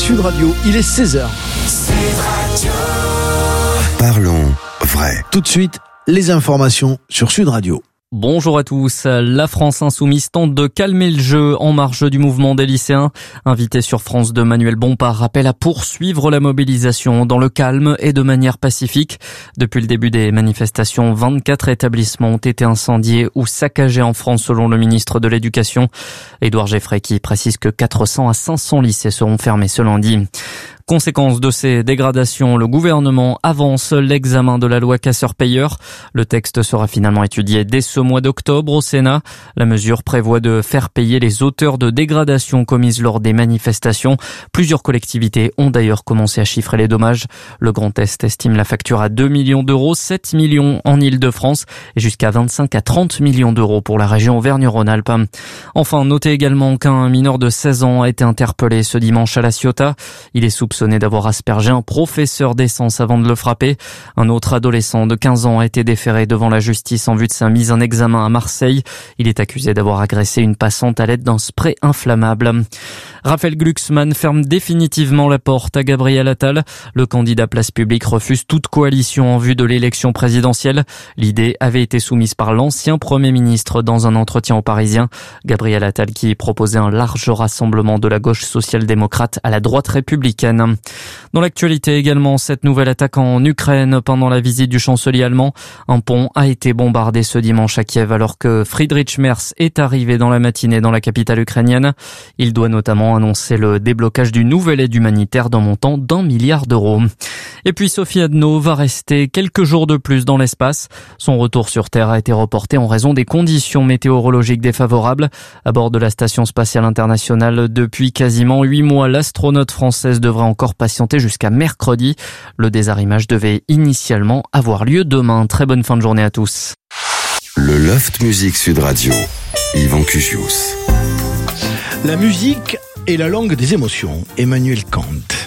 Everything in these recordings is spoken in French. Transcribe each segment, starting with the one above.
Sud Radio, il est 16h. Parlons vrai. Tout de suite, les informations sur Sud Radio. Bonjour à tous. La France insoumise tente de calmer le jeu en marge du mouvement des lycéens. Invité sur France 2, Manuel Bompard rappelle à poursuivre la mobilisation dans le calme et de manière pacifique. Depuis le début des manifestations, 24 établissements ont été incendiés ou saccagés en France selon le ministre de l'Éducation. Édouard Geffray qui précise que 400 à 500 lycées seront fermés ce lundi. Conséquence de ces dégradations, le gouvernement avance l'examen de la loi casseurs-payeurs. Le texte sera finalement étudié dès ce mois d'octobre au Sénat. La mesure prévoit de faire payer les auteurs de dégradations commises lors des manifestations. Plusieurs collectivités ont d'ailleurs commencé à chiffrer les dommages. Le Grand Est estime la facture à 2 millions d'euros, 7 millions en Île-de-France et jusqu'à 25 à 30 millions d'euros pour la région Auvergne-Rhône-Alpes. Enfin, notez également qu'un mineur de 16 ans a été interpellé ce dimanche à La Ciotat. Il est soupçonné d'avoir aspergé un professeur d'essence avant de le frapper. Un autre adolescent de 15 ans a été déféré devant la justice en vue de sa mise en examen à Marseille. Il est accusé d'avoir agressé une passante à l'aide d'un spray inflammable. Raphaël Glucksmann ferme définitivement la porte à Gabriel Attal. Le candidat Place Publique refuse toute coalition en vue de l'élection présidentielle. L'idée avait été soumise par l'ancien Premier ministre dans un entretien aux Parisiens. Gabriel Attal qui proposait un large rassemblement de la gauche social-démocrate à la droite républicaine. Dans l'actualité également, cette nouvelle attaque en Ukraine pendant la visite du chancelier allemand. Un pont a été bombardé ce dimanche à Kiev alors que Friedrich Merz est arrivé dans la matinée dans la capitale ukrainienne. Il doit notamment annoncer le déblocage d'une nouvelle aide humanitaire d'un montant d'1 milliard d'euros. Et puis Sophie Adno va rester quelques jours de plus dans l'espace. Son retour sur Terre a été reporté en raison des conditions météorologiques défavorables. À bord de la Station spatiale internationale depuis quasiment 8 mois, l'astronaute française devrait encore patienter jusqu'à mercredi. Le désarrimage devait initialement avoir lieu demain. Très bonne fin de journée à tous. Le Loft Musique Sud Radio. Yvan Cugius. La musique est la langue des émotions. Emmanuel Kant.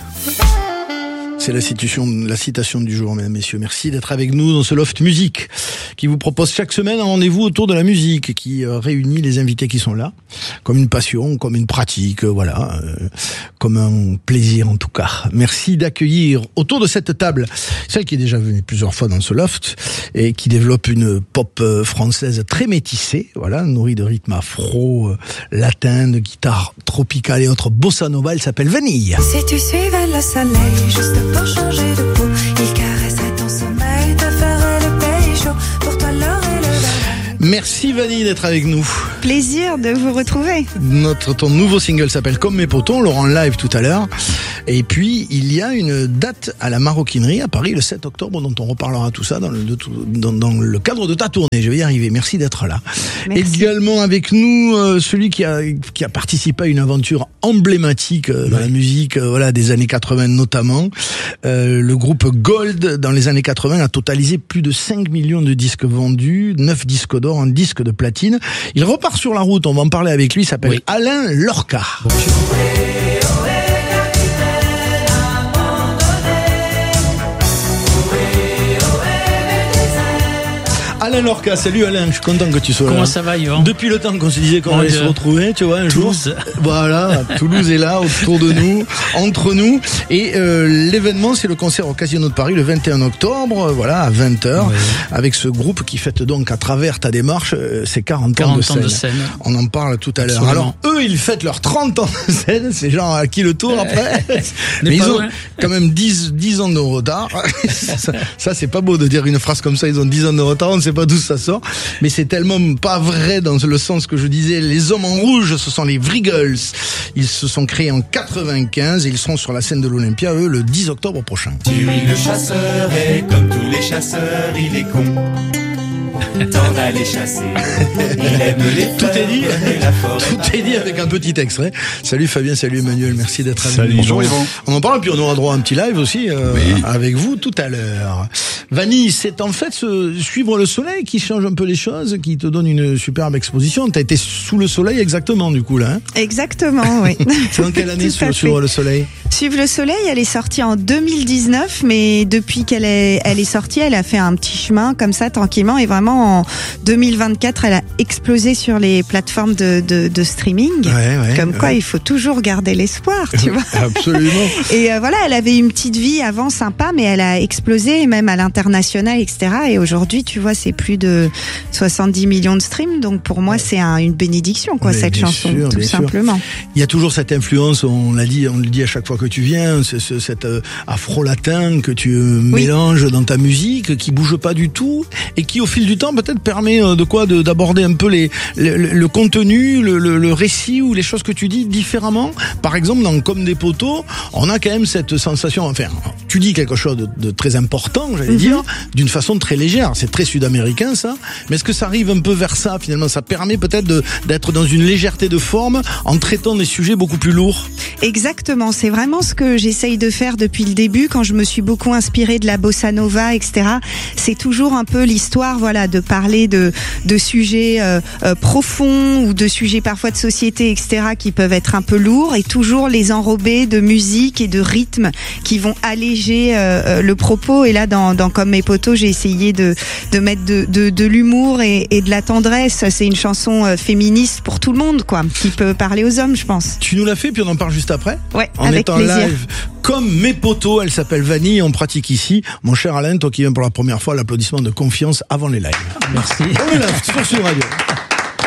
C'est la citation du jour, mesdames, messieurs. Merci d'être avec nous dans ce Loft Musique qui vous propose chaque semaine un rendez-vous autour de la musique qui réunit les invités qui sont là, comme une passion, comme une pratique, comme un plaisir en tout cas. Merci d'accueillir autour de cette table celle qui est déjà venue plusieurs fois dans ce Loft et qui développe une pop française très métissée, nourrie de rythmes afro, latins, de guitare tropicale et autres bossa nova. Elle s'appelle Vanille. Si tu suivais le soleil juste pour changer de peau, il caresserait ton sommeil, te ferait le pays chaud, pour toi l'or et le verre. Merci Vanille d'être avec nous. Plaisir de vous retrouver. Ton nouveau single s'appelle Comme mes potons, on l'aura en live tout à l'heure. Et puis il y a une date à la Maroquinerie à Paris le 7 octobre dont on reparlera tout ça dans le cadre de ta tournée. Je vais y arriver. Merci d'être là. Merci. Également avec nous celui qui a participé à une aventure emblématique dans la musique des années 80 notamment. Le groupe Gold dans les années 80 a totalisé plus de 5 millions de disques vendus, 9 disques d'or, un disque de platine. Il repart sur la route, on va en parler avec lui, il s'appelle Alain Lorca. Alain Lorca, salut Alain, je suis content que tu sois là. Comment ça va Yvan ? Depuis le temps qu'on se disait qu'on allait se retrouver, tu vois, un Toulouse. jour. Voilà, Toulouse est là, autour de nous, entre nous. Et l'événement, c'est le concert au Casino de Paris le 21 octobre, à 20h, avec ce groupe qui fête donc à travers ta démarche ses 40 ans de scène. On en parle tout à l'heure. Alors, eux, ils fêtent leurs 30 ans de scène, c'est genre à qui le tour après. Mais ils ont quand même 10 ans de retard. Ça, c'est pas beau de dire une phrase comme ça, ils ont 10 ans de retard, on ne sait pas d'où ça sort, mais c'est tellement pas vrai dans le sens que je disais. Les hommes en rouge, ce sont les Vrigels. Ils se sont créés en 95 et ils seront sur la scène de l'Olympia, eux, le 10 octobre prochain. Tu le chasseur et comme tous les chasseurs, il est con. T'en aller chasser. Il aime les Tout est dit. et la forêt. Tout est dit avec un petit extrait. Salut Fabien, salut Emmanuel, merci d'être avec nous. Bonjour Yvan. On en parle, puis on aura droit à un petit live aussi avec vous tout à l'heure. Vanille, c'est en fait suivre le soleil qui change un peu les choses, qui te donne une superbe exposition. T'as été sous le soleil exactement du coup là. Hein, Exactement, oui. c'est dans quelle année Tout à suivre fait. le soleil? Suivre le soleil, elle est sortie en 2019, mais depuis qu'elle est sortie, elle a fait un petit chemin comme ça tranquillement et vraiment en 2024, elle a explosé sur les plateformes de streaming. Comme quoi, il faut toujours garder l'espoir, tu vois. Absolument. Et voilà, elle avait une petite vie avant sympa, mais elle a explosé, même à l'international, etc. Et aujourd'hui, tu vois, c'est plus de 70 millions de streams. Donc pour moi, c'est une bénédiction, quoi, cette chanson, tout simplement. Il y a toujours cette influence, on le dit à chaque fois que tu viens, cet afro-latin que tu mélanges dans ta musique, qui bouge pas du tout, et qui au fil du temps peut-être permet d'aborder un peu le contenu, le récit ou les choses que tu dis différemment. Par exemple, dans Comme des poteaux, on a quand même cette sensation, enfin, tu dis quelque chose de très important, j'allais dire, d'une façon très légère. C'est très sud-américain, ça. Mais est-ce que ça arrive un peu vers ça, finalement? Ça permet peut-être d'être dans une légèreté de forme en traitant des sujets beaucoup plus lourds. Exactement. C'est vraiment ce que j'essaye de faire depuis le début, quand je me suis beaucoup inspirée de la bossa nova, etc. C'est toujours un peu l'histoire, voilà, de parler de sujets profonds ou de sujets parfois de société, etc., qui peuvent être un peu lourds, et toujours les enrober de musique et de rythme qui vont alléger le propos. Et là, dans Comme mes poteaux, j'ai essayé de mettre de l'humour et de la tendresse. C'est une chanson féministe pour tout le monde, quoi, qui peut parler aux hommes, je pense. Tu nous l'as fait, puis on en parle juste après. Ouais, en avec étant plaisir. Live. Comme mes poteaux, elle s'appelle Vanille, on pratique ici. Mon cher Alain, toi qui viens pour la première fois, l'applaudissement de confiance avant les lives. Merci. On est là, sur Sud Radio.